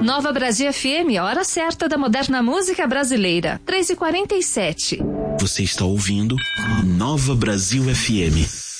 Nova Brasil FM, hora certa da moderna música brasileira. 3h47. Você está ouvindo Nova Brasil FM.